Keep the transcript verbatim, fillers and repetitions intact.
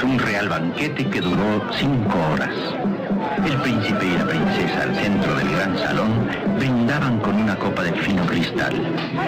un real banquete que duró cinco horas. El príncipe y la princesa al centro del gran salón brindaban con una copa de fino cristal.